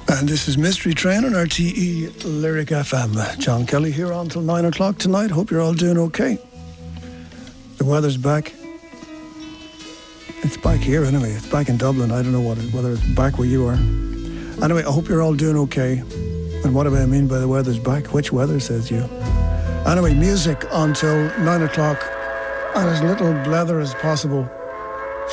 And this is Mystery Train on RTE Lyric FM. John Kelly here until 9 o'clock tonight. Hope you're all doing okay. The weather's back. It's back here anyway. It's back in Dublin. I don't know whether it's back where you are. Anyway, I hope you're all doing okay. And what do I mean by the weather's back? Which weather, says you? Anyway, music until 9 o'clock and as little blether as possible.